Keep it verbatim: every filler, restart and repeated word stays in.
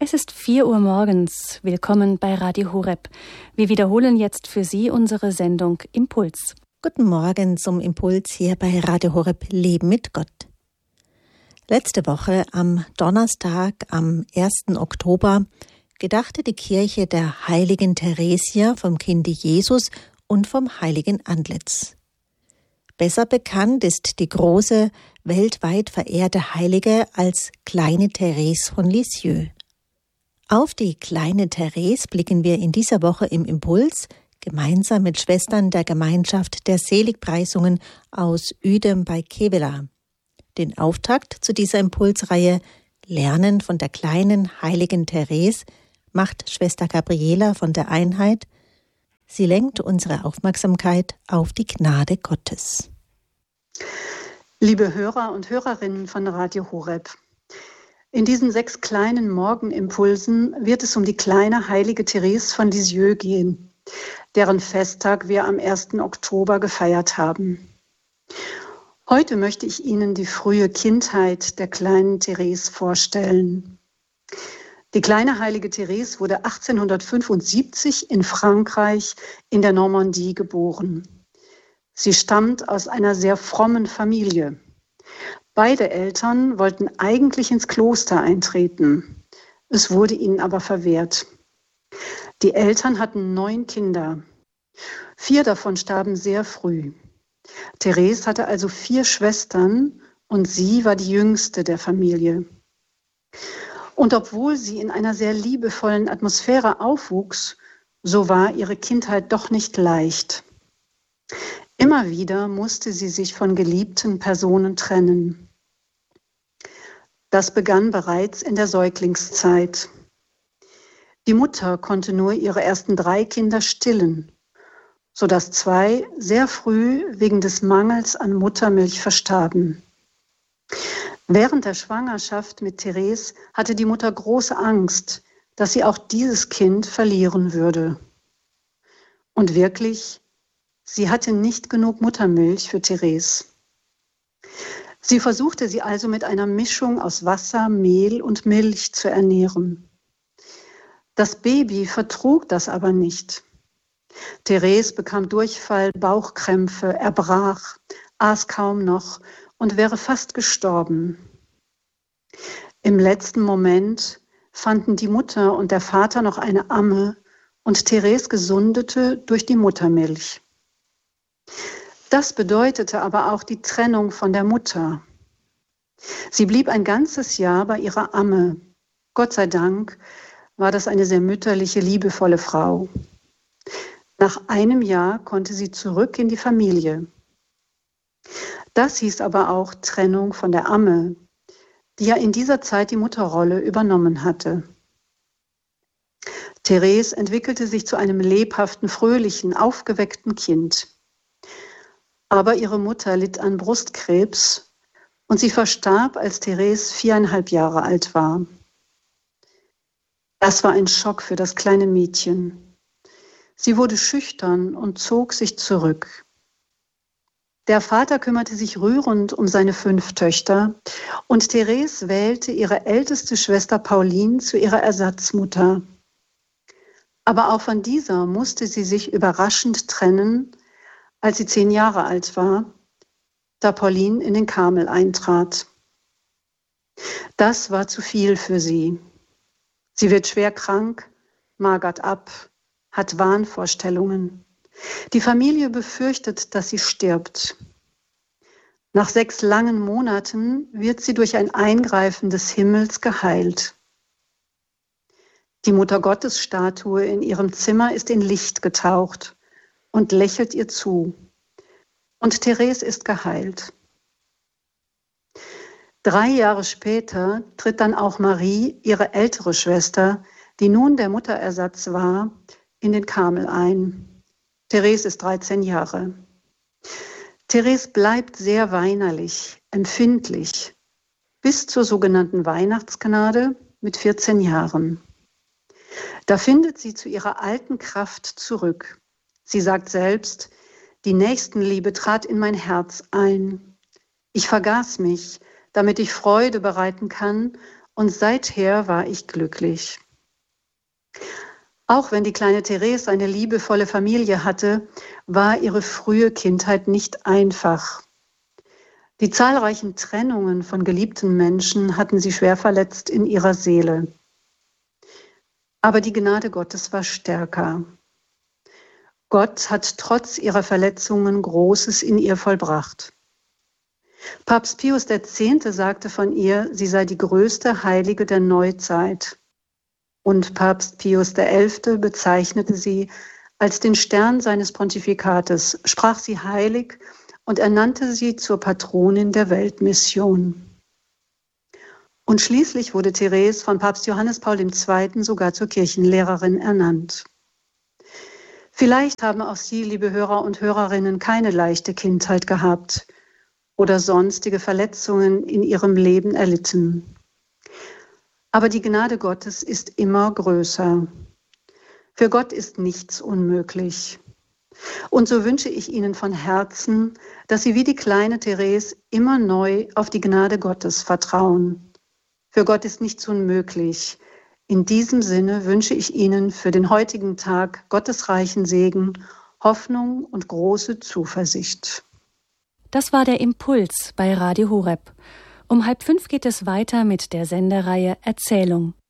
Es ist vier Uhr morgens. Willkommen bei Radio Horeb. Wir wiederholen jetzt für Sie unsere Sendung Impuls. Guten Morgen zum Impuls hier bei Radio Horeb Leben mit Gott. Letzte Woche am Donnerstag, am ersten Oktober, gedachte die Kirche der heiligen Theresia vom Kinde Jesus und vom heiligen Antlitz. Besser bekannt ist die große, weltweit verehrte Heilige als kleine Therese von Lisieux. Auf die kleine Therese blicken wir in dieser Woche im Impuls, gemeinsam mit Schwestern der Gemeinschaft der Seligpreisungen aus Uedem bei Kevela. Den Auftakt zu dieser Impulsreihe Lernen von der kleinen heiligen Therese macht Schwester Gabriela von der Einheit. Sie lenkt unsere Aufmerksamkeit auf die Gnade Gottes. Liebe Hörer und Hörerinnen von Radio Horeb, in diesen sechs kleinen Morgenimpulsen wird es um die kleine heilige Therese von Lisieux gehen, deren Festtag wir am ersten Oktober gefeiert haben. Heute möchte ich Ihnen die frühe Kindheit der kleinen Therese vorstellen. Die kleine heilige Therese wurde achtzehnhundertfünfundsiebzig in Frankreich in der Normandie geboren. Sie stammt aus einer sehr frommen Familie. Beide Eltern wollten eigentlich ins Kloster eintreten. Es wurde ihnen aber verwehrt. Die Eltern hatten neun Kinder. Vier davon starben sehr früh. Therese hatte also vier Schwestern und sie war die jüngste der Familie. Und obwohl sie in einer sehr liebevollen Atmosphäre aufwuchs, so war ihre Kindheit doch nicht leicht. Immer wieder musste sie sich von geliebten Personen trennen. Das begann bereits in der Säuglingszeit. Die Mutter konnte nur ihre ersten drei Kinder stillen, sodass zwei sehr früh wegen des Mangels an Muttermilch verstarben. Während der Schwangerschaft mit Therese hatte die Mutter große Angst, dass sie auch dieses Kind verlieren würde. Und wirklich, sie hatte nicht genug Muttermilch für Therese. Sie versuchte sie also mit einer Mischung aus Wasser, Mehl und Milch zu ernähren. Das Baby vertrug das aber nicht. Therese bekam Durchfall, Bauchkrämpfe, erbrach, aß kaum noch und wäre fast gestorben. Im letzten Moment fanden die Mutter und der Vater noch eine Amme und Therese gesundete durch die Muttermilch. Das bedeutete aber auch die Trennung von der Mutter. Sie blieb ein ganzes Jahr bei ihrer Amme. Gott sei Dank war das eine sehr mütterliche, liebevolle Frau. Nach einem Jahr konnte sie zurück in die Familie. Das hieß aber auch Trennung von der Amme, die ja in dieser Zeit die Mutterrolle übernommen hatte. Therese entwickelte sich zu einem lebhaften, fröhlichen, aufgeweckten Kind. Aber ihre Mutter litt an Brustkrebs und sie verstarb, als Therese viereinhalb Jahre alt war. Das war ein Schock für das kleine Mädchen. Sie wurde schüchtern und zog sich zurück. Der Vater kümmerte sich rührend um seine fünf Töchter und Therese wählte ihre älteste Schwester Pauline zu ihrer Ersatzmutter. Aber auch von dieser musste sie sich überraschend trennen, als sie zehn Jahre alt war, da Pauline in den Karmel eintrat. Das war zu viel für sie. Sie wird schwer krank, magert ab, hat Wahnvorstellungen. Die Familie befürchtet, dass sie stirbt. Nach sechs langen Monaten wird sie durch ein Eingreifen des Himmels geheilt. Die Mutter-Gottes-Statue in ihrem Zimmer ist in Licht getaucht und lächelt ihr zu. Und Therese ist geheilt. Drei Jahre später tritt dann auch Marie, ihre ältere Schwester, die nun der Mutterersatz war, in den Karmel ein. Therese ist dreizehn Jahre. Therese bleibt sehr weinerlich, empfindlich, bis zur sogenannten Weihnachtsgnade mit vierzehn Jahren. Da findet sie zu ihrer alten Kraft zurück. Sie sagt selbst, die Nächstenliebe trat in mein Herz ein. Ich vergaß mich, damit ich Freude bereiten kann und seither war ich glücklich. Auch wenn die kleine Therese eine liebevolle Familie hatte, war ihre frühe Kindheit nicht einfach. Die zahlreichen Trennungen von geliebten Menschen hatten sie schwer verletzt in ihrer Seele. Aber die Gnade Gottes war stärker. Gott hat trotz ihrer Verletzungen Großes in ihr vollbracht. Papst Pius der Zehnte sagte von ihr, sie sei die größte Heilige der Neuzeit. Und Papst Pius der Elfte bezeichnete sie als den Stern seines Pontifikates, sprach sie heilig und ernannte sie zur Patronin der Weltmission. Und schließlich wurde Therese von Papst Johannes Paul der Zweite sogar zur Kirchenlehrerin ernannt. Vielleicht haben auch Sie, liebe Hörer und Hörerinnen, keine leichte Kindheit gehabt oder sonstige Verletzungen in Ihrem Leben erlitten. Aber die Gnade Gottes ist immer größer. Für Gott ist nichts unmöglich. Und so wünsche ich Ihnen von Herzen, dass Sie wie die kleine Therese immer neu auf die Gnade Gottes vertrauen. Für Gott ist nichts unmöglich. In diesem Sinne wünsche ich Ihnen für den heutigen Tag Gottes reichen Segen, Hoffnung und große Zuversicht. Das war der Impuls bei Radio Horeb. Um halb fünf geht es weiter mit der Sendereihe Erzählung.